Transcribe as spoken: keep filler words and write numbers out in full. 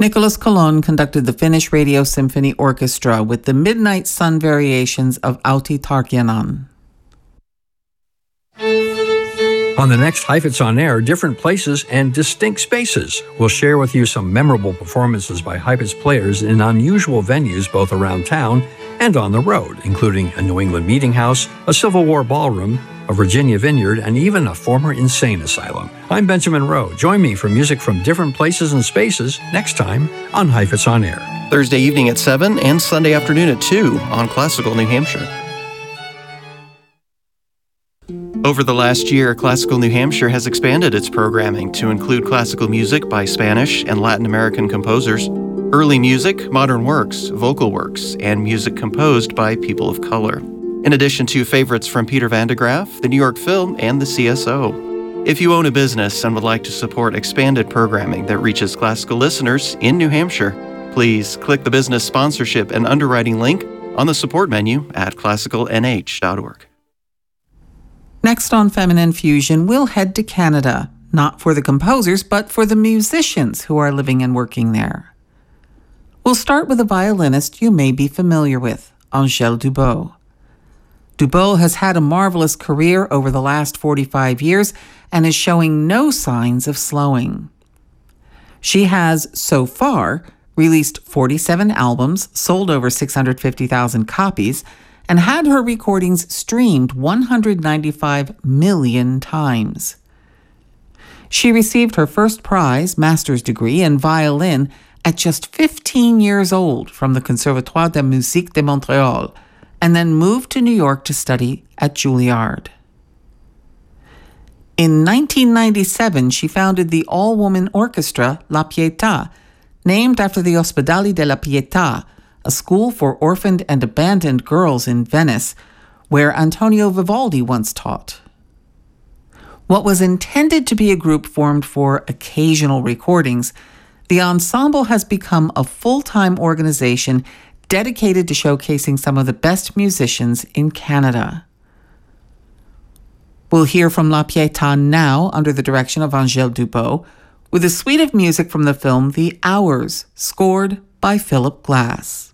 Nicholas Colon conducted the Finnish Radio Symphony Orchestra with the Midnight Sun variations of Auti Tarkianan. On the next Heifetz On Air, Different Places and Distinct Spaces, we'll share with you some memorable performances by Heifetz players in unusual venues both around town and on the road, including a New England meeting house, a Civil War ballroom, a Virginia vineyard, and even a former insane asylum. I'm Benjamin Rowe. Join me for music from different places and spaces next time on Heifetz On Air. Thursday evening at seven and Sunday afternoon at two on Classical New Hampshire. Over the last year, Classical New Hampshire has expanded its programming to include classical music by Spanish and Latin American composers, early music, modern works, vocal works, and music composed by people of color, in addition to favorites from Peter Van de Graaff, the New York Film, and the C S O. If you own a business and would like to support expanded programming that reaches classical listeners in New Hampshire, please click the business sponsorship and underwriting link on the support menu at classical n h dot org. Next on Feminine Fusion, we'll head to Canada, not for the composers, but for the musicians who are living and working there. We'll start with a violinist you may be familiar with, Angèle Dubot. Dubot has had a marvelous career over the last forty-five years and is showing no signs of slowing. She has, so far, released forty-seven albums, sold over six hundred fifty thousand copies, and had her recordings streamed one hundred ninety-five million times. She received her first prize, master's degree, in violin at just fifteen years old from the Conservatoire de Musique de Montréal, and then moved to New York to study at Juilliard. In nineteen ninety-seven, she founded the all-woman orchestra La Pietà, named after the Ospedali della Pietà, a school for orphaned and abandoned girls in Venice, where Antonio Vivaldi once taught. What was intended to be a group formed for occasional recordings, the ensemble has become a full-time organization dedicated to showcasing some of the best musicians in Canada. We'll hear from La Pietà now under the direction of Angèle Dubot, with a suite of music from the film The Hours, scored by Philip Glass.